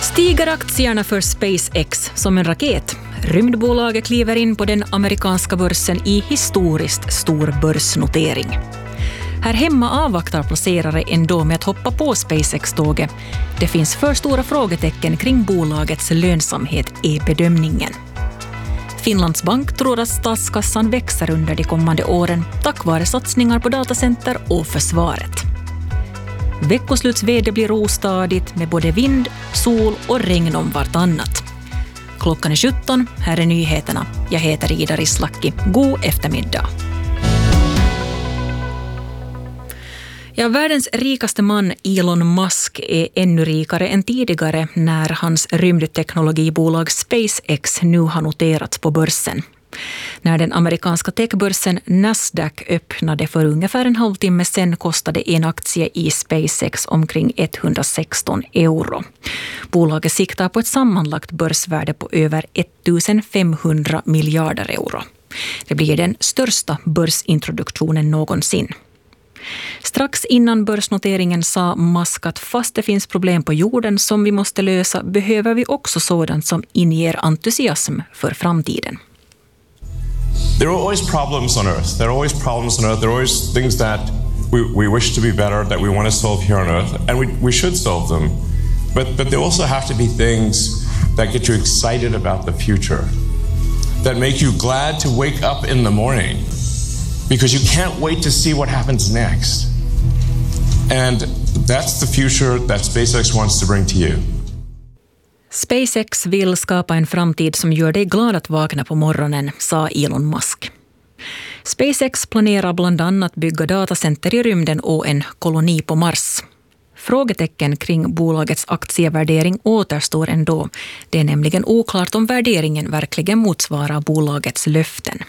Stiger aktierna för SpaceX som en raket? Rymdbolaget kliver in på den amerikanska börsen i historiskt stor börsnotering. Här hemma avvaktar placerare ändå med att hoppa på SpaceX-tåget. Det finns för stora frågetecken kring bolagets lönsamhet i bedömningen. Finlands bank tror att statskassan växer under de kommande åren tack vare satsningar på datacenter och försvaret. Veckosluts väder blir ostadigt med både vind, sol och regn om vartannat. Klockan är 17, här är nyheterna. Jag heter Ida Rislaki. God eftermiddag. Ja, världens rikaste man Elon Musk är ännu rikare än tidigare när hans rymdteknologibolag SpaceX nu har noterats på börsen. När den amerikanska techbörsen Nasdaq öppnade för ungefär en halvtimme sedan kostade en aktie i SpaceX omkring 116 euro. Bolaget siktar på ett sammanlagt börsvärde på över 1500 miljarder euro. Det blir den största börsintroduktionen någonsin. Strax innan börsnoteringen sa Musk att fast det finns problem på jorden som vi måste lösa behöver vi också sådant som inger entusiasm för framtiden. There are always problems on Earth. There are always problems on Earth. There are always things that we wish to be better, that we want to solve here on Earth, and we should solve them. But there also have to be things that get you excited about the future, that make you glad to wake up in the morning, because you can't wait to see what happens next. And that's the future that SpaceX wants to bring to you. SpaceX vill skapa en framtid som gör dig glad att vakna på morgonen, sa Elon Musk. SpaceX planerar bland annat bygga datacenter i rymden och en koloni på Mars. Frågetecken kring bolagets aktievärdering återstår ändå. Det är nämligen oklart om värderingen verkligen motsvarar bolagets löften.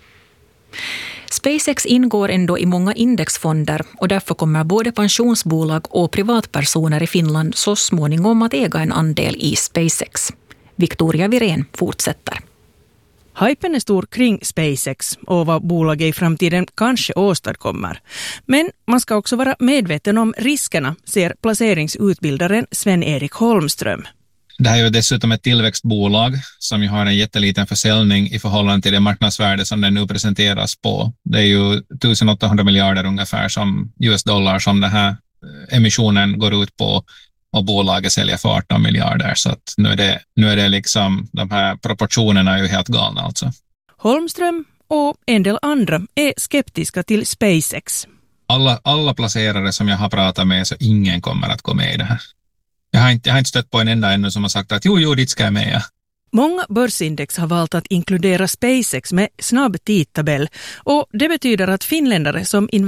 SpaceX ingår ändå i många indexfonder och därför kommer både pensionsbolag och privatpersoner i Finland så småningom att äga en andel i SpaceX. Victoria Virén fortsätter. Hypen är stor kring SpaceX och vad bolaget i framtiden kanske åstadkommer. Men man ska också vara medveten om riskerna, ser placeringsutbildaren Sven-Erik Holmström. Det här är ju dessutom ett tillväxtbolag som ju har en jätteliten försäljning i förhållande till det marknadsvärde som den nu presenteras på. Det är ju 1800 miljarder ungefär som US-dollar som den här emissionen går ut på och bolaget säljer för 18 miljarder. Så att nu är det liksom, de här proportionerna är ju helt galna alltså. Holmström och en del andra är skeptiska till SpaceX. Alla placerare som jag har pratat med så ingen kommer att gå med i det här. Jag har inte stött på en enda ännu som har sagt att jo, dit ska jag med. Ja. Många börsindex har valt att inkludera SpaceX med snabb tidtabell och det betyder att finländare som